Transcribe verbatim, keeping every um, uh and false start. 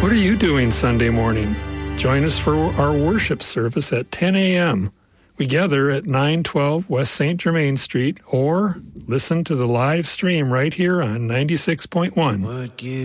What are you doing Sunday morning? Join us for our worship service at ten a.m. We gather at nine twelve West Saint Germain Street, or listen to the live stream right here on ninety-six point one.